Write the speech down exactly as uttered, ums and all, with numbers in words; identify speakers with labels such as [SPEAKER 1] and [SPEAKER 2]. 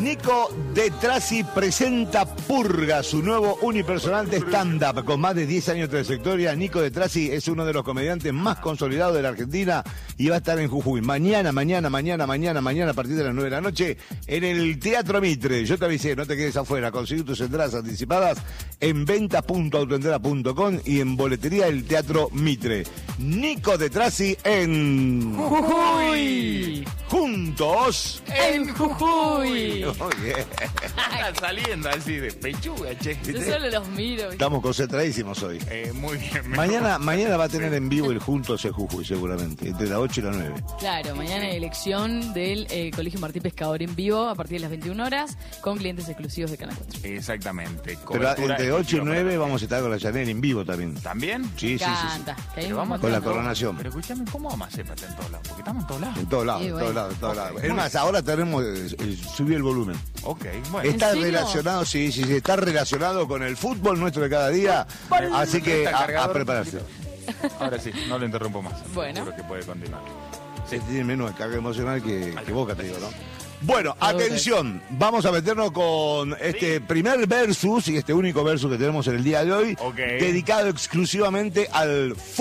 [SPEAKER 1] Nico de Trasi presenta Purga, su nuevo unipersonal de stand-up. Con más de diez años de trayectoria, Nico de Trasi es uno de los comediantes más consolidados de la Argentina y va a estar en Jujuy mañana, mañana, mañana, mañana, mañana a partir de las nueve de la noche en el Teatro Mitre. Yo te avisé, no te quedes afuera. Conseguí tus entradas anticipadas en ventas punto autoentera punto com y en boletería del Teatro Mitre. Nico de Trasi en
[SPEAKER 2] Jujuy.
[SPEAKER 1] Juntos
[SPEAKER 2] En Jujuy.
[SPEAKER 1] Oh, yeah.
[SPEAKER 3] Está saliendo así de pechuga, che.
[SPEAKER 2] Yo solo los miro.
[SPEAKER 1] Estamos concentradísimos hoy.
[SPEAKER 3] Eh, muy bien.
[SPEAKER 1] Mañana, mañana va a tener en vivo el Juntos en Jujuy, seguramente, entre las ocho y las nueve.
[SPEAKER 2] Claro, mañana hay elección del eh, Colegio Martín Pescador en vivo a partir de las veintiuna horas con clientes exclusivos de Canal cuatro.
[SPEAKER 3] Exactamente.
[SPEAKER 1] Pero
[SPEAKER 3] Cobertura
[SPEAKER 1] entre ocho y
[SPEAKER 3] exclusiva
[SPEAKER 1] nueve
[SPEAKER 3] para-
[SPEAKER 1] vamos a estar con la Chanel en vivo también.
[SPEAKER 3] ¿También?
[SPEAKER 1] Sí, sí, sí, sí.
[SPEAKER 2] Canta. Que hay
[SPEAKER 3] Pero
[SPEAKER 2] un
[SPEAKER 3] vamos
[SPEAKER 1] Con la
[SPEAKER 2] montón.
[SPEAKER 1] coronación.
[SPEAKER 3] Pero escúchame, ¿cómo vamos a hacer para estar en todos lados? Porque estamos en todos lados.
[SPEAKER 1] En todos lados,
[SPEAKER 2] Sí,
[SPEAKER 1] en
[SPEAKER 2] bueno.
[SPEAKER 1] todos lados, en todos
[SPEAKER 3] Ok,
[SPEAKER 1] lados.
[SPEAKER 3] muy
[SPEAKER 1] Es
[SPEAKER 3] bien.
[SPEAKER 1] más, ahora tenemos, eh, eh, subí el volumen.
[SPEAKER 3] Ok, bueno.
[SPEAKER 1] Está
[SPEAKER 2] serio?
[SPEAKER 1] relacionado, sí, sí, sí, está relacionado con el fútbol nuestro de cada día. Así que
[SPEAKER 3] Está
[SPEAKER 1] a, a
[SPEAKER 3] cargador,
[SPEAKER 1] prepararse.
[SPEAKER 3] Ahora sí, no lo interrumpo más.
[SPEAKER 2] Bueno.
[SPEAKER 3] Seguro que puede continuar.
[SPEAKER 1] Se tiene menos carga emocional que, que Boca, te digo, ¿no? Bueno,
[SPEAKER 2] Todo
[SPEAKER 1] atención, vamos a meternos con este primer versus y este único versus que tenemos en el día de hoy,
[SPEAKER 3] Ok.
[SPEAKER 1] dedicado exclusivamente al fútbol.